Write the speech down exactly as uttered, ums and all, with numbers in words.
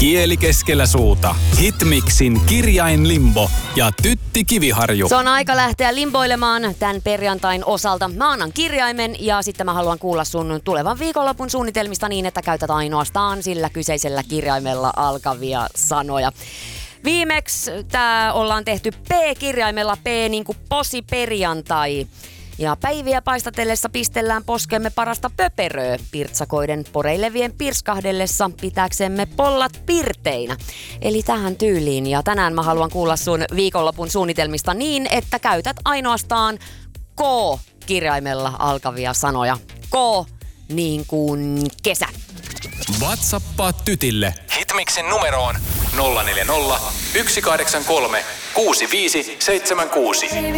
Kieli keskellä suuta. Hitmixin Kirjain Limbo ja Tytti Kiviharju. Se on aika lähteä limboilemaan tämän perjantain osalta. Mä annan kirjaimen ja sitten mä haluan kuulla sun tulevan viikonlopun suunnitelmista niin, että käytät ainoastaan sillä kyseisellä kirjaimella alkavia sanoja. Viimeksi tää ollaan tehty P-kirjaimella, P niinku posi perjantai. Ja päiviä paistatellessa pistellään poskemme parasta pöperöä pirtsakoiden poreilevien pirskahdellessa pitääksemme pollat pirteinä. Eli tähän tyyliin. Ja tänään mä haluan kuulla sun viikonlopun suunnitelmista niin, että käytät ainoastaan K-kirjaimella alkavia sanoja. K niin kuin kesä. WhatsAppaa Tytille. Hitmixin numeroon nolla neljä nolla, yksi kahdeksan kolme, kuusi viisi seitsemän kuusi.